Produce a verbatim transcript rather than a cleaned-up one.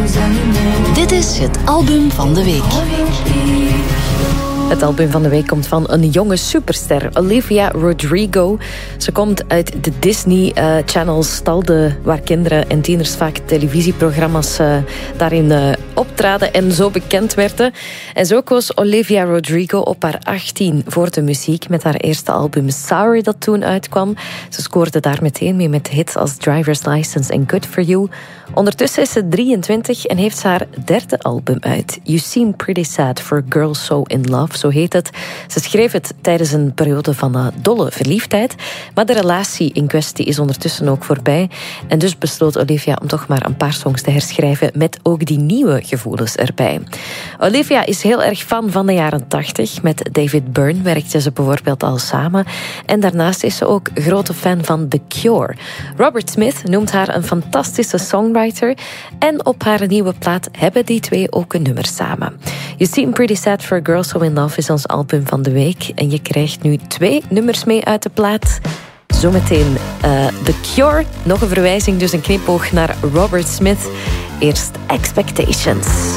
Dit is het album van de week. Het album van de week komt van een jonge superster, Olivia Rodrigo. Ze komt uit de Disney uh, Channel stalde, waar kinderen en tieners vaak televisieprogramma's uh, daarin uh, optraden en zo bekend werden. En zo koos Olivia Rodrigo op haar achttien voor de muziek met haar eerste album Sorry dat toen uitkwam. Ze scoorde daar meteen mee met hits als Driver's License en Good For You. Ondertussen is ze drieëntwintig en heeft ze haar derde album uit. You Seem Pretty Sad for a Girl So In Love, zo heet het. Ze schreef het tijdens een periode van uh, dolle verliefdheid, maar de relatie in kwestie is ondertussen ook voorbij. En dus besloot Olivia om toch maar een paar songs te herschrijven met ook die nieuwe gevoelens erbij. Olivia is heel erg fan van de jaren tachtig. Met David Byrne werkte ze bijvoorbeeld al samen. En daarnaast is ze ook grote fan van The Cure. Robert Smith noemt haar een fantastische songwriter. En op haar nieuwe plaat hebben die twee ook een nummer samen. You Seem Pretty Sad for a Girl So In Love is ons album van de week. En je krijgt nu twee nummers mee uit de plaat. Zometeen uh, The Cure. Nog een verwijzing, dus een knipoog naar Robert Smith. Eerst Expectations.